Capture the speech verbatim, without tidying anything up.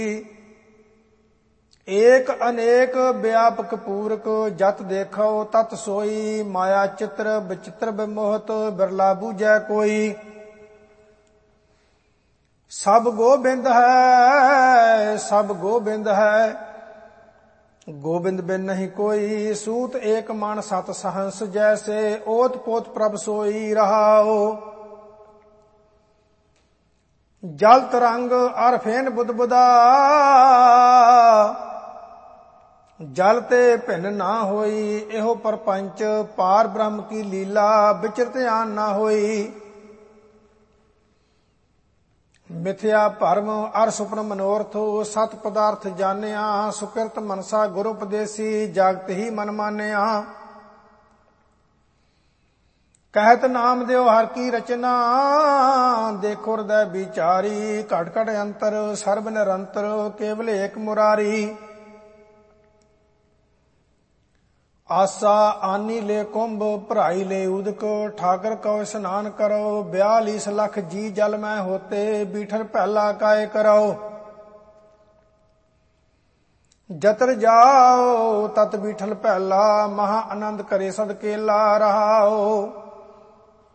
ਏਕ ਅਨੇਕ ਵਿਆਪਕ ਪੂਰਕ ਜਤ ਦੇਖੋ ਤਤ ਸੋਈ। ਮਾਇਆ ਚਿੱਤਰ ਵਿਚਿੱਤਰ ਬਿਮੋਹਤ ਬਿਰਲਾ ਬੂਝੈ ਕੋਈ। ਸਭ ਗੋਬਿੰਦ ਹੈ ਸਭ ਗੋਬਿੰਦ ਹੈ ਗੋਬਿੰਦ ਬਿਨ ਨਹੀਂ ਕੋਈ। ਸੂਤ ਏਕ ਮਨ ਸਤ ਸਹੰਸ ਜੈਸੇ ਓਤ ਪੋਤ ਪ੍ਰਭ ਸੋਈ ਰਹਾਓ। ਜਲ ਤਰੰਗ ਅਰ ਫੇਨ ਬੁਦਬੁਦਾ ਜਲ ਤੇ ਭਿੰਨ ਨਾ ਹੋਈ। ਇਹੋ ਪਰਪੰਚ ਪਾਰ ਬ੍ਰਹਮ ਕੀ ਲੀਲਾ ਵਿਚਰ ਧਿਆਨ ਨਾ ਹੋਈ। ਮਿਥਿਆ ਭਰਮ ਅਰ ਸੁਪਨ ਮਨੋਰਥ ਸਤ ਪਦਾਰਥ ਜਾਣਿਆ। ਸੁਕ੍ਰਿਤ ਮਨਸਾ ਗੁਰ ਉਪਦੇਸੀ ਜਗਤ ਹੀ ਮਨ ਮਾਨਿਆ। ਕਹਿਤ ਨਾਮ ਦਿਓ ਹਰ ਕੀ ਰਚਨਾ ਦੇਖੋ ਹਿਰਦੈ ਵਿਚਾਰੀ। ਘਟ ਘਟ ਅੰਤਰ ਸਰਬ ਨਿਰੰਤਰ ਕੇਵਲ ਏਕ ਮੁਰਾਰੀ। ਆਸਾ ਆਨੀ ਲੈ ਕੁੰਭ ਭਰਾਈ ਲੈ ਉਦਕ ਠਾਕਰ ਕਉ ਇਸਨਾਨ ਕਰੋ। ਬਿਆਲੀਸ ਲੱਖ ਜੀ ਜਲ ਮੈਂ ਹੋਤੇ ਬੀਠਰ ਪਹਿਲਾ ਕਾਇ ਕਰੋ। ਜਤਰ ਜਾਓ ਤਤ ਬੀਠਲ ਪਹਿਲਾ ਮਹਾ ਆਨੰਦ ਕਰੇ ਸਦ ਕੇਲਾ ਰਹਾਓ।